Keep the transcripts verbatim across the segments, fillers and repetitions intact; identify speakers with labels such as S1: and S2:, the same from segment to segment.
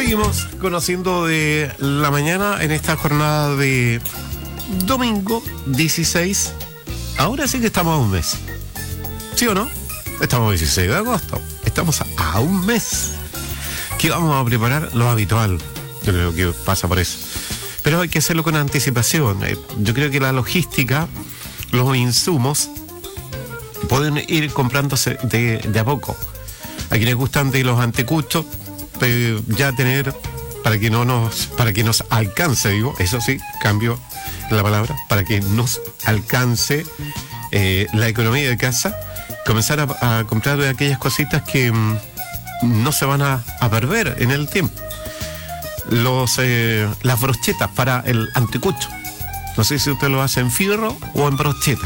S1: seguimos conociendo de la mañana en esta jornada de domingo dieciséis. Ahora sí que estamos a un mes. ¿Sí o no? Estamos a dieciséis de agosto. Estamos a, a un mes. ¿Qué vamos a preparar? Lo habitual. Yo creo que pasa por eso. Pero hay que hacerlo con anticipación. Yo creo que la logística, los insumos, pueden ir comprándose de, de a poco. A quienes gustan de los anticuchos, eh, ya tener, para que no nos, para que nos alcance, digo, eso sí, cambio la palabra, para que nos alcance eh, la economía de casa, comenzar a, a comprar de aquellas cositas que mm, no se van a, a perder en el tiempo. Los, eh, las brochetas para el anticucho. No sé si usted lo hace en fierro o en brocheta.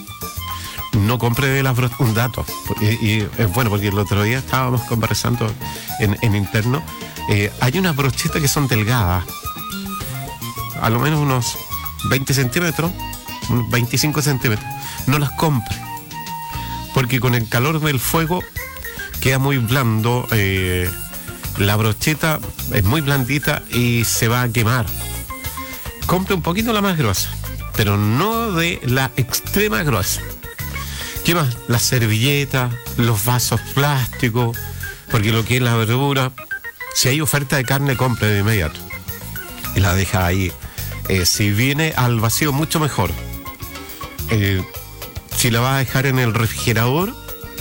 S1: No compre de las brochetas. Un dato. Y, y es bueno porque el otro día estábamos conversando en, en interno. Eh, hay unas brochetas que son delgadas. A lo menos unos veinte centímetros, veinticinco centímetros. No las compre. Porque con el calor del fuego queda muy blando. Eh, la brocheta es muy blandita y se va a quemar. Compre un poquito la más gruesa, pero no de la extrema gruesa. ¿Qué más? Las servilletas, los vasos plásticos, porque lo que es la verdura, si hay oferta de carne, compre de inmediato y la deja ahí. Eh, si viene al vacío, mucho mejor. Eh, si la va a dejar en el refrigerador,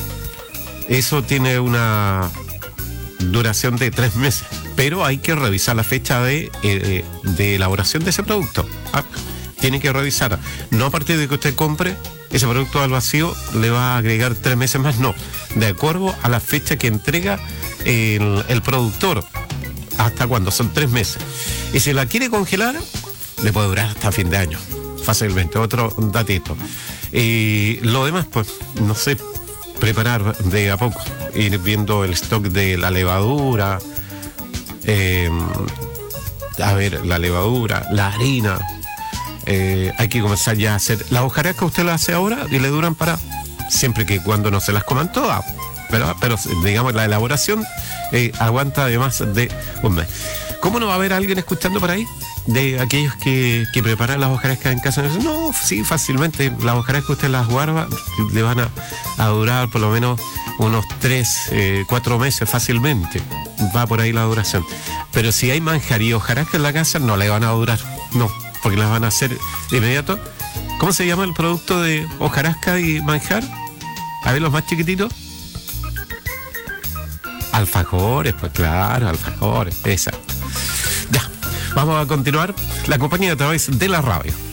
S1: eso tiene una duración de tres meses, pero hay que revisar la fecha de, eh, de elaboración de ese producto. Ah, tiene que revisar, no a partir de que usted compre ese producto al vacío le va a agregar tres meses más, no, de acuerdo a la fecha que entrega el, el productor, hasta cuando son tres meses. Y si la quiere congelar, le puede durar hasta fin de año, fácilmente. Otro datito. Y lo demás, pues, no sé, preparar de a poco, ir viendo el stock de la levadura, eh, a ver, la levadura, la harina. Eh, hay que comenzar ya a hacer las hojarascas. Usted las hace ahora y le duran para siempre, que cuando no se las coman todas, pero, pero digamos la elaboración eh, aguanta además de un mes. ¿Cómo no va a haber alguien escuchando por ahí de aquellos que, que preparan las hojarascas en casa? No, sí, fácilmente las hojarascas usted las guarda, le van a, a durar por lo menos unos tres, eh, cuatro meses fácilmente. Va por ahí la duración. Pero si hay manjar y hojarasca en la casa, no le van a durar, no, porque las van a hacer de inmediato. ¿Cómo se llama el producto de hojarasca y manjar? A ver, los más chiquititos. Alfajores, pues claro, alfajores, exacto. Ya, vamos a continuar la compañía a través de la radio.